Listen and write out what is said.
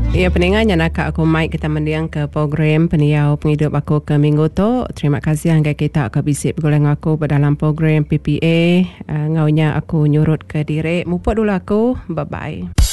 Ya, pendengarnya nak aku mic kita mendiang ke program peniau penghidup aku ke minggu tu. Terima kasih hangga kita ke bisik bergulang aku dalam program PPA. Ngaunya aku nyurut ke diri. Muput dulu aku. Bye-bye.